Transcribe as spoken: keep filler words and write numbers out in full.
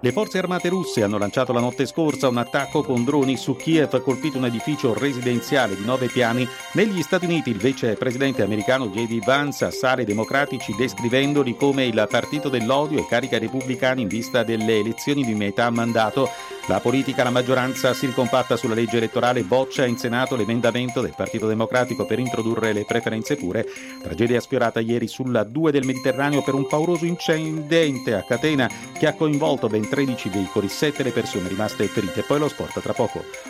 Le forze armate russe hanno lanciato la notte scorsa un attacco con droni su Kiev, colpito un edificio residenziale di nove piani. Negli Stati Uniti il vicepresidente americano J D Vance assale i democratici descrivendoli come il partito dell'odio e carica i repubblicani in vista delle elezioni di metà mandato. La politica, la maggioranza si ricompatta sulla legge elettorale, boccia in Senato l'emendamento del Partito Democratico per introdurre le preferenze pure. Tragedia sfiorata ieri sulla due del Mediterraneo per un pauroso incidente a catena che ha coinvolto ben tredici veicoli, sette le persone rimaste ferite. Poi lo sport tra poco.